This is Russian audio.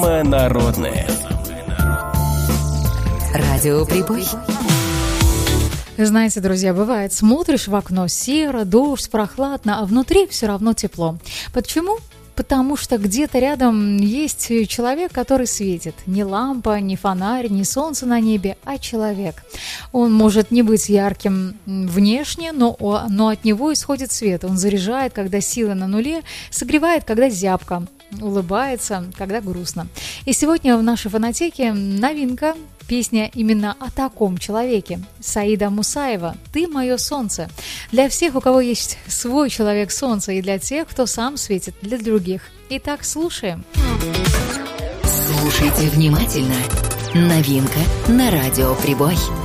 Народное. Радио Прибой. Знаете, друзья, бывает, смотришь в окно, серо, дождь, прохладно, а внутри все равно тепло. Почему? Потому что где-то рядом есть человек, который светит. Не лампа, не фонарь, не солнце на небе, а человек. Он может не быть ярким внешне, но от него исходит свет. Он заряжает, когда силы на нуле, согревает, когда зябко, улыбается, когда грустно. И сегодня в нашей фонотеке новинка. Песня именно о таком человеке. Саида Мусаева «Ты мое солнце». Для всех, у кого есть свой человек солнца, и для тех, кто сам светит для других. Итак, слушаем. Слушайте внимательно. Новинка на Радио Прибой.